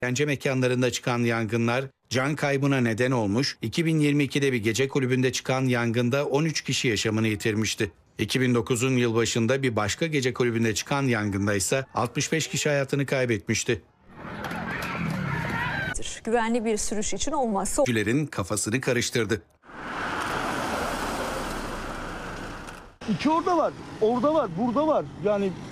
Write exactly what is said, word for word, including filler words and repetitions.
Eğlence mekanlarında çıkan yangınlar can kaybına neden olmuş, iki bin yirmi ikide bir gece kulübünde çıkan yangında on üç kişi yaşamını yitirmişti. iki bin dokuzun yılbaşında bir başka gece kulübünde çıkan yangında ise altmış beş kişi hayatını kaybetmişti. Güvenli bir sürüş için olmazsa Sürücülerin kafasını karıştırdı. İki orada var, orada var, burada var. Yani